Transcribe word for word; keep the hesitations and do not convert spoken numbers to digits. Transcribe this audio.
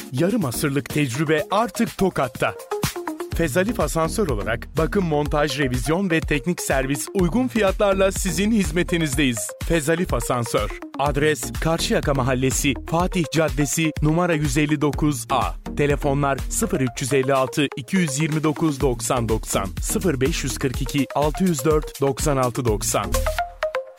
Yarım asırlık tecrübe artık Tokat'ta. Fezalif Asansör olarak bakım, montaj, revizyon ve teknik servis uygun fiyatlarla sizin hizmetinizdeyiz. Fezalif Asansör. Adres Karşıyaka Mahallesi, Fatih Caddesi, numara yüz elli dokuz A. Telefonlar sıfır üç elli altı iki yirmi dokuz doksan doksan, sıfır beş kırk iki altı yüz dört doksan altı doksan.